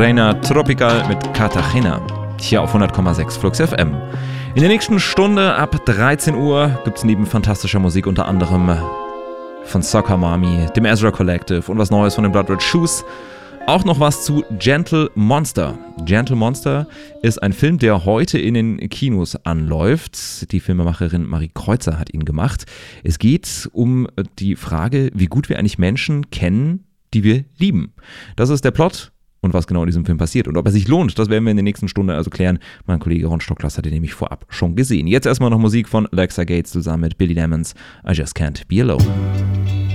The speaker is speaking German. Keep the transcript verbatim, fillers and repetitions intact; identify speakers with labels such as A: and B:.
A: Reina Tropical mit Cartagena. Hier auf hundert Komma sechs Flux F M. In der nächsten Stunde ab dreizehn Uhr gibt es neben fantastischer Musik unter anderem von Soccer Mommy, dem Ezra Collective und was Neues von den Blood Red Shoes. Auch noch was zu Gentle Monster. Gentle Monster ist ein Film, der heute in den Kinos anläuft. Die Filmemacherin Marie Kreuzer hat ihn gemacht. Es geht um die Frage, wie gut wir eigentlich Menschen kennen, die wir lieben. Das ist der Plot. Und was genau in diesem Film passiert und ob er sich lohnt, das werden wir in der nächsten Stunde also klären. Mein Kollege Ron Stocklas hat den nämlich vorab schon gesehen. Jetzt erstmal noch Musik von Alexa Gates zusammen mit Billy Lemons. I Just Can't Be Alone.